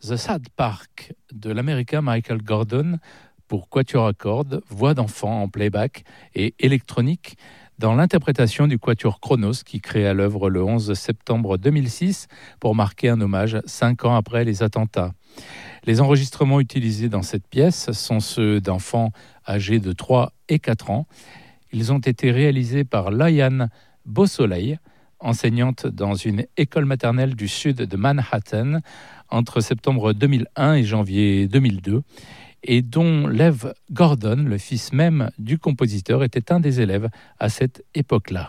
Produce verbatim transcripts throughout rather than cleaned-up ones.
The Sad Park de l'américain Michael Gordon pour quatuor à cordes, voix d'enfant en playback et électronique dans l'interprétation du quatuor Chronos qui créa l'œuvre le onze septembre deux mille six pour marquer un hommage cinq ans après les attentats. Les enregistrements utilisés dans cette pièce sont ceux d'enfants âgés de trois et quatre ans. Ils ont été réalisés par Laïane Beausoleil, enseignante dans une école maternelle du sud de Manhattan entre septembre deux mille un et janvier deux mille deux, et dont Lev Gordon, le fils même du compositeur, était un des élèves à cette époque-là.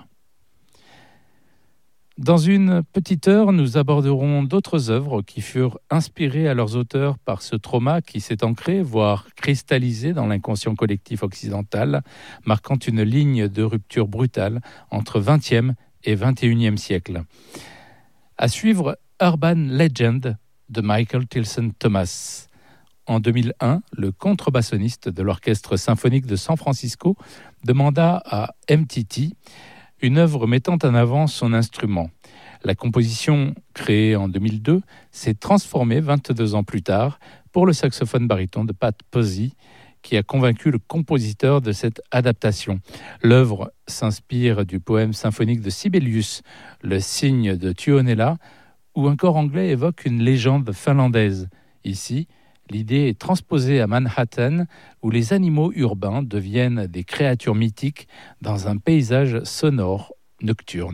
Dans une petite heure, nous aborderons d'autres œuvres qui furent inspirées à leurs auteurs par ce trauma qui s'est ancré, voire cristallisé dans l'inconscient collectif occidental, marquant une ligne de rupture brutale entre vingtième et vingt et unième siècle. À suivre, Urban Legend de Michael Tilson Thomas. En deux mille un, le contrebassoniste de l'Orchestre symphonique de San Francisco demanda à M T T une œuvre mettant en avant son instrument. La composition, créée en deux mille deux, s'est transformée vingt-deux ans plus tard pour le saxophone baryton de Pat Posey, qui a convaincu le compositeur de cette adaptation. L'œuvre s'inspire du poème symphonique de Sibelius, Le cygne de Tuonela, où un corps anglais évoque une légende finlandaise. Ici, l'idée est transposée à Manhattan, où les animaux urbains deviennent des créatures mythiques dans un paysage sonore nocturne.